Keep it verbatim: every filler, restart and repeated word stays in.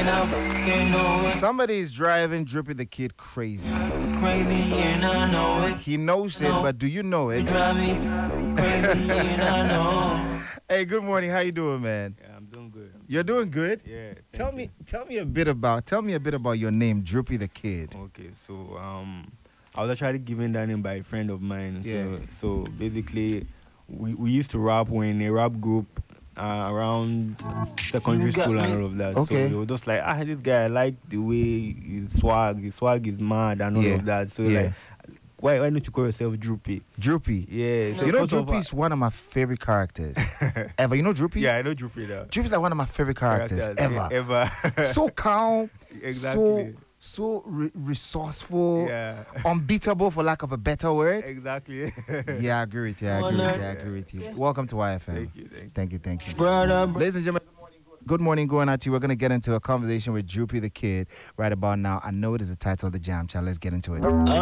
Somebody's driving Droopy the Kid crazy. Crazy and I know it. He knows it, but do you know it? Drive me crazy and I know. Hey, good morning. How you doing, man? Yeah, I'm doing good. I'm You're doing good? Yeah. Tell thank me, you. tell me a bit about, tell me a bit about your name, Droopy the Kid. Okay, so um, I was actually given that name by a friend of mine. Yeah. So, so basically, we, we used to rap. We're in a rap group uh, around secondary You got school and me. all of that. Okay. So they were just like, ah, this guy, I like the way his swag, his swag is mad and all Yeah. of that. So Yeah. like, why why don't you call yourself Droopy? Droopy. Yeah. So You know, because of, Droopy is one of my favorite characters ever. You know Droopy? yeah, I know Droopy now. Droopy's like one of my favorite characters, Characters, ever. yeah, ever. So calm, Exactly. so so re- resourceful, Yeah. unbeatable for lack of a better word. Exactly. Yeah, I agree with you. I agree with you. I agree with you. Welcome to Y F M. Thank you. Thank you. Thank you. Thank you. Brother, Ladies and gentlemen, good morning going out to you. We're going to get into a conversation with Droopy the Kid right about now. I know it is the title of the Jam Chat. Let's get into it.